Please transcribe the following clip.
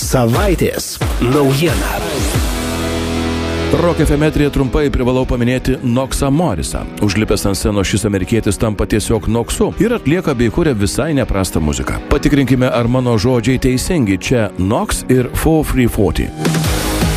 Savaitės naujiena. Rock FM eteryje trumpai privalau paminėti Knoxą Morrisą. Užlipęs ant scenos šis amerikietis tampa tiesiog Knoxu ir atlieka bei kuria visai neprastą muziką. Patikrinkime, ar mano žodžiai teisingi. Čia Knox ir 4340.